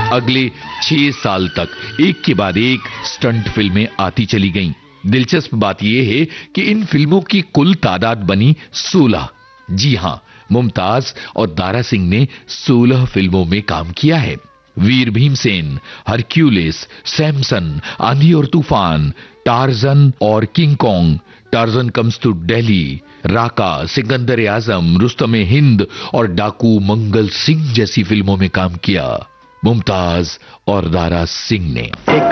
अगले 6 साल तक एक के बाद एक स्टंट फिल्में आती चली गईं। दिलचस्प बात यह है कि इन फिल्मों की कुल तादाद बनी 16। जी हां, मुमताज और दारा सिंह ने 16 फिल्मों में काम किया है। वीर भीमसेन, हरक्यूलिस, सैमसन, आंधी और तूफान, टार्जन और king Kong, torsion comes to Delhi, राका, सिकंदर आजम, रुस्तम हिंद और डाकू मंगल सिंह जैसी फिल्मों में काम किया मुमताज और दारा सिंह ने।